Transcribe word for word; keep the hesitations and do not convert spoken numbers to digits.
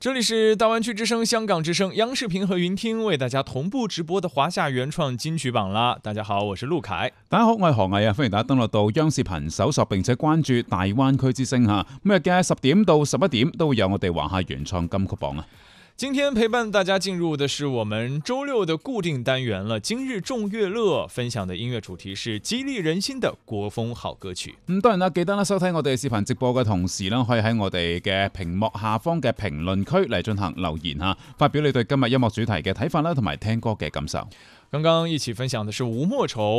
这里是大湾区之声、香港之聲、央視頻和雲聽為大家同步直播的華夏原創金曲榜啦。大家好，我是陸凱。 大家好，我係何毅啊，歡迎大家登錄到央視頻搜索並且關注大灣區之聲吓。每日嘅十點到十一點都會有我哋華夏原創金曲榜啊。 今天陪伴大家進入的是我們周六的固定單元了。今日眾樂樂分享的音樂主題是激勵人心的國風好歌曲。 咁當然啦，記得啦，收睇我哋視頻直播嘅同時啦，可以喺我哋嘅屏幕下方嘅評論區嚟進行留言吓，發表你對今日音樂主題嘅睇法啦，同埋聽歌嘅感受。 剛剛一起分享的是吳莫愁。